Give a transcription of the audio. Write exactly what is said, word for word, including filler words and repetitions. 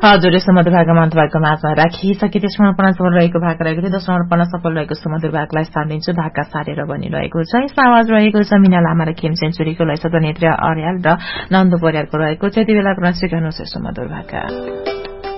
हजुर यस्तो मधुर भागमा तपाईँको माझमा राखिसके त्यसमा अर्पण सफल रहेको भाग रहेको थियो दोस्रो अर्पण सफल रहेको सुमधुर भागलाई स्थान दिन्छु भागका सारेर बनिरहेको छ यसमा आवाज रहेको छ मिना लामा र खेम सेन्चुरीको लैसद नेत्र अर्याल र नन्द परियारको रहेको छ यति बेला गर्न सिकाउनुहोस् यस्तो मधुर भागका